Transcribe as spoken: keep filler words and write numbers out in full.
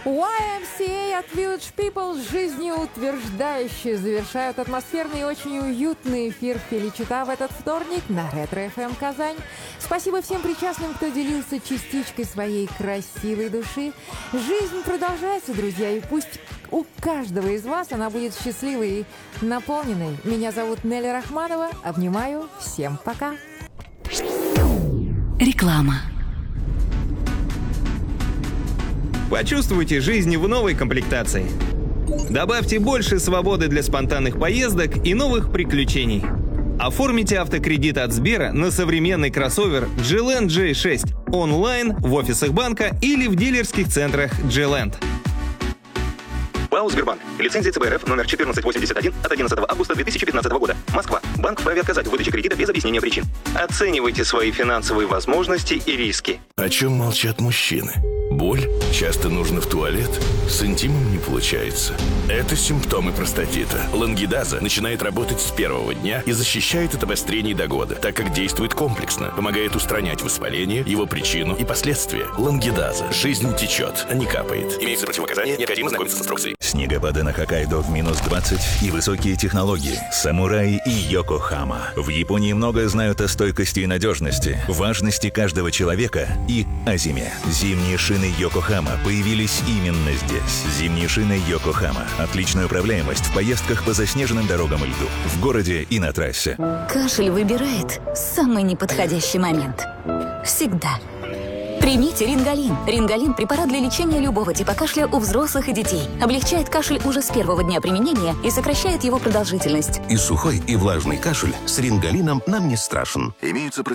уай эм си эй от Village People жизнеутверждающе завершают атмосферный и очень уютный эфир Феличита в этот вторник на Ретро эф эм Казань. Спасибо всем причастным, кто делился частичкой своей красивой души. Жизнь продолжается, друзья, и пусть у каждого из вас она будет счастливой и наполненной. Меня зовут Нелли Рахманова. Обнимаю. Всем пока. Реклама. Почувствуйте жизнь в новой комплектации. Добавьте больше свободы для спонтанных поездок и новых приключений. Оформите автокредит от Сбера на современный кроссовер джи ленд джей шесть онлайн, в офисах банка или в дилерских центрах джи ленд. ПАО «Сбербанк». Лицензия цэ бэ эр эф номер четырнадцать восемьдесят один от одиннадцатого августа две тысячи пятнадцатого года. Москва. Банк вправе отказать в выдаче кредита без объяснения причин. Оценивайте свои финансовые возможности и риски. О чем молчат мужчины? Боль? Часто нужно в туалет? С интимом не получается. Это симптомы простатита. Лангидаза начинает работать с первого дня и защищает от обострений до года, так как действует комплексно, помогает устранять воспаление, его причину и последствия. Лангидаза. Жизнь течет, а не капает. Имеются противопоказания, необходимо знакомиться с инструкцией. Снегопады на Хоккайдо в минус двадцать и высокие технологии. Самураи и Йокохама. В Японии многое знают о стойкости и надежности, важности каждого человека и о зиме. Зимние шины Йокохама появились именно здесь. Зимние шины Йокохама. Отличная управляемость в поездках по заснеженным дорогам и льду. В городе и на трассе. Кашель выбирает самый неподходящий момент. Всегда. Примите Рингалин. Рингалин – препарат для лечения любого типа кашля у взрослых и детей. Облегчает кашель уже с первого дня применения и сокращает его продолжительность. И сухой, и влажный кашель с Рингалином нам не страшен. Имеются против...